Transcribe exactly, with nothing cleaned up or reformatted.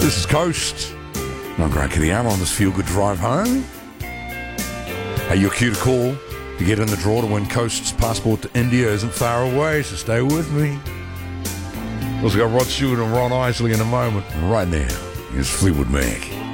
This is Coast. I'm Grant Kittyama on this feel-good drive home. Hey, you're cue to call to get in the draw to win Coast's passport to India isn't far away, so stay with me. Also got Rod Stewart and Ron Isley in a moment. Right now, here's Fleetwood Mac.